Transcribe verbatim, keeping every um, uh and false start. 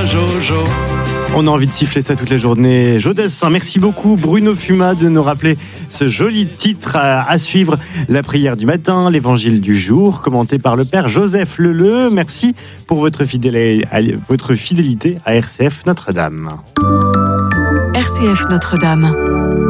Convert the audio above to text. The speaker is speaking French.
à Jojo. On a envie de siffler ça toute la journée. Jodassin, merci beaucoup Bruno Fuma de nous rappeler ce joli titre à, à suivre. La prière du matin, l'évangile du jour, commenté par le père Joseph Leleu. Merci pour votre fidélité, votre fidélité à R C F Notre-Dame. R C F Notre-Dame.